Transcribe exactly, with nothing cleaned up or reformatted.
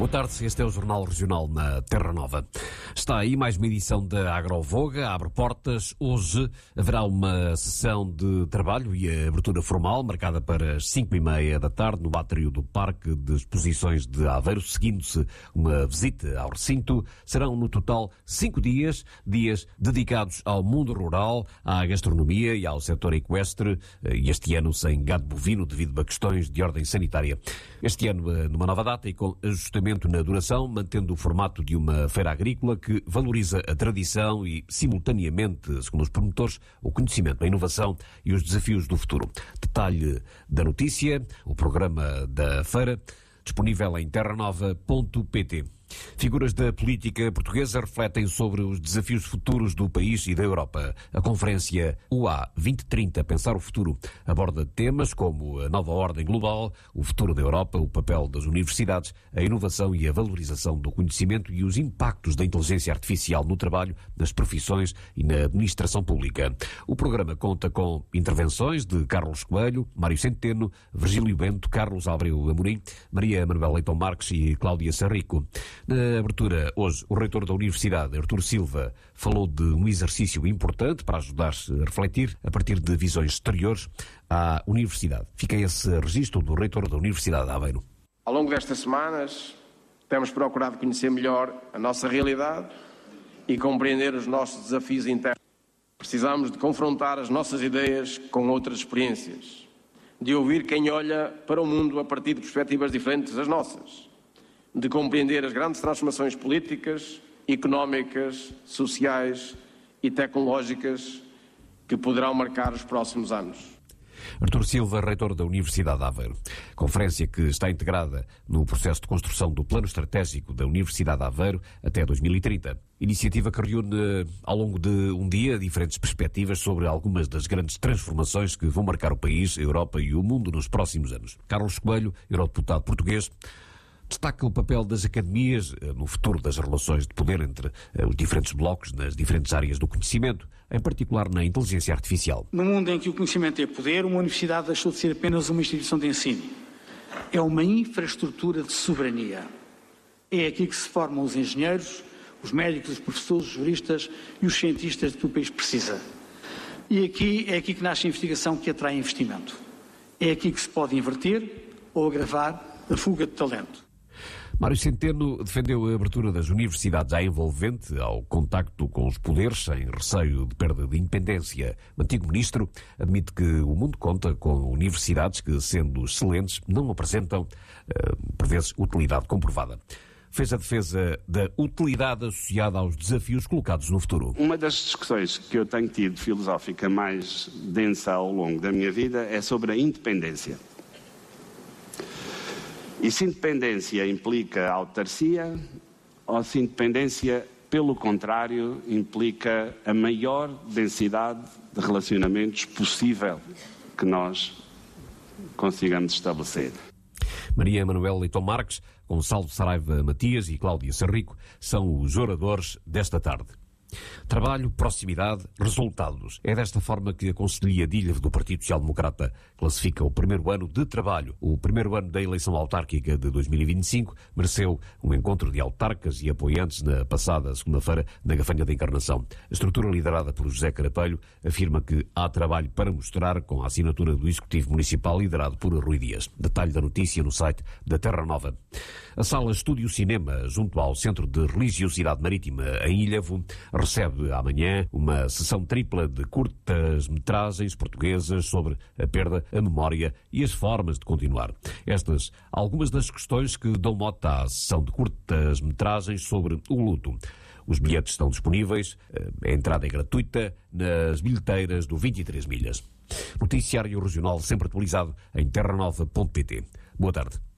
Boa tarde, este é o Jornal Regional na Terra Nova. Está aí mais uma edição da Agrovoga, abre portas. Hoje haverá uma sessão de trabalho e a abertura formal marcada para as cinco e meia da tarde no átrio do Parque de Exposições de Aveiro, seguindo-se uma visita ao recinto. Serão no total cinco dias, dias dedicados ao mundo rural, à gastronomia e ao setor equestre, e este ano sem gado bovino devido a questões de ordem sanitária. Este ano numa nova data e com ajustamento na duração, mantendo o formato de uma feira agrícola que valoriza a tradição e, simultaneamente, segundo os promotores, o conhecimento, a inovação e os desafios do futuro. Detalhe da notícia, o programa da feira, disponível em terra nova ponto pt. Figuras da política portuguesa refletem sobre os desafios futuros do país e da Europa. A conferência U A vinte trinta Pensar o Futuro aborda temas como a nova ordem global, o futuro da Europa, o papel das universidades, a inovação e a valorização do conhecimento e os impactos da inteligência artificial no trabalho, nas profissões e na administração pública. O programa conta com intervenções de Carlos Coelho, Mário Centeno, Virgílio Bento, Carlos Abreu Amorim, Maria Manuel Leitão Marques e Cláudia Sarrico. Na abertura, hoje, o reitor da Universidade, Artur Silva, falou de um exercício importante para ajudar-se a refletir, a partir de visões exteriores, à Universidade. Fica esse registro do reitor da Universidade de Aveiro. Ao longo destas semanas, temos procurado conhecer melhor a nossa realidade e compreender os nossos desafios internos. Precisamos de confrontar as nossas ideias com outras experiências, de ouvir quem olha para o mundo a partir de perspectivas diferentes das nossas, de compreender as grandes transformações políticas, económicas, sociais e tecnológicas que poderão marcar os próximos anos. Artur Silva, reitor da Universidade de Aveiro. Conferência que está integrada no processo de construção do Plano Estratégico da Universidade de Aveiro até dois mil e trinta. Iniciativa que reúne ao longo de um dia diferentes perspectivas sobre algumas das grandes transformações que vão marcar o país, a Europa e o mundo nos próximos anos. Carlos Coelho, eurodeputado português, destaca o papel das academias no futuro das relações de poder entre os diferentes blocos nas diferentes áreas do conhecimento, em particular na inteligência artificial. No mundo em que o conhecimento é poder, uma universidade deixou de ser apenas uma instituição de ensino. É uma infraestrutura de soberania. É aqui que se formam os engenheiros, os médicos, os professores, os juristas e os cientistas de que o país precisa. E aqui é aqui que nasce a investigação que atrai investimento. É aqui que se pode inverter ou agravar a fuga de talento. Mário Centeno defendeu a abertura das universidades à envolvente, ao contacto com os poderes, sem receio de perda de independência. O antigo ministro admite que o mundo conta com universidades que, sendo excelentes, não apresentam, por vezes, utilidade comprovada. Fez a defesa da utilidade associada aos desafios colocados no futuro. Uma das discussões que eu tenho tido filosófica mais densa ao longo da minha vida é sobre a independência. E se independência implica autarcia, ou se independência, pelo contrário, implica a maior densidade de relacionamentos possível que nós consigamos estabelecer. Maria Manuel Leitão Marques, Gonçalo Saraiva Matias e Cláudia Sarrico são os oradores desta tarde. Trabalho, proximidade, resultados. É desta forma que a Conselhia de Ilha do Partido Social Democrata classifica o primeiro ano de trabalho. O primeiro ano da eleição autárquica de dois mil e vinte e cinco mereceu um encontro de autarcas e apoiantes na passada segunda-feira na Gafanha da Encarnação. A estrutura liderada por José Carapelho afirma que há trabalho para mostrar com a assinatura do Executivo Municipal liderado por Rui Dias. Detalhe da notícia no site da Terra Nova. A sala Estúdio Cinema, junto ao Centro de Religiosidade Marítima em Ilhavo, recebe amanhã uma sessão tripla de curtas-metragens portuguesas sobre a perda, a memória e as formas de continuar. Estas, algumas das questões que dão mote à sessão de curtas-metragens sobre o luto. Os bilhetes estão disponíveis, a entrada é gratuita, nas bilheteiras do vinte e três milhas. Noticiário Regional sempre atualizado em terra nova ponto pt. Boa tarde.